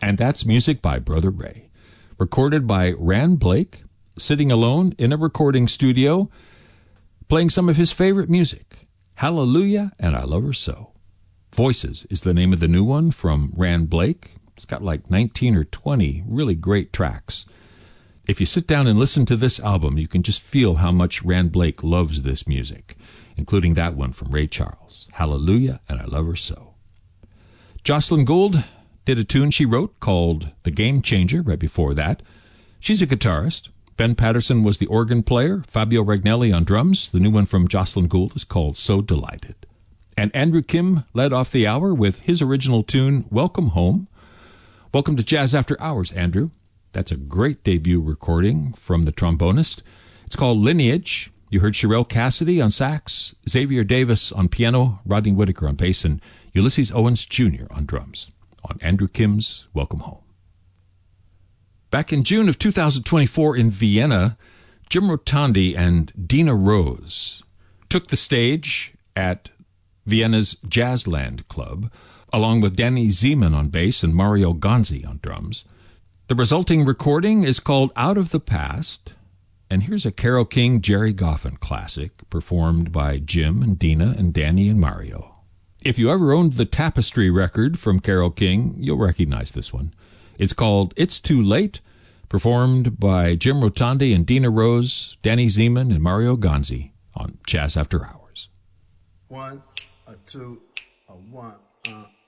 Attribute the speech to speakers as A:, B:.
A: And that's music by Brother Ray, recorded by Rand Blake, sitting alone in a recording studio, playing some of his favorite music, Hallelujah and I Love Her So. Voices is the name of the new one from Rand Blake. It's got like 19 or 20 really great tracks. If you sit down and listen to this album, you can just feel how much Rand Blake loves this music, including that one from Ray Charles, Hallelujah and I Love Her So. Jocelyn Gould did a tune she wrote called The Game Changer right before that. She's a guitarist. Ben Patterson was the organ player, Fabio Ragnelli on drums. The new one from Jocelyn Gould is called So Delighted. And Andrew Kim led off the hour with his original tune, Welcome Home. Welcome to Jazz After Hours, Andrew. That's a great debut recording from the trombonist. It's called Lineage. You heard Sherelle Cassidy on sax, Xavier Davis on piano, Rodney Whitaker on bass, and Ulysses Owens Jr. on drums on Andrew Kim's Welcome Home. Back in June of 2024 in Vienna, Jim Rotondi and Dina Rose took the stage at Vienna's Jazzland Club, along with Danny Zeman on bass and Mario Gonzi on drums. The resulting recording is called Out of the Past, and here's a Carole King, Jerry Goffin classic performed by Jim and Dina and Danny and Mario. If you ever owned the Tapestry record from Carole King, you'll recognize this one. It's called It's Too Late, performed by Jim Rotondi and Dina Rose, Danny Zeman, and Mario Gonzi on Jazz After Hours.
B: 1, 2, 1.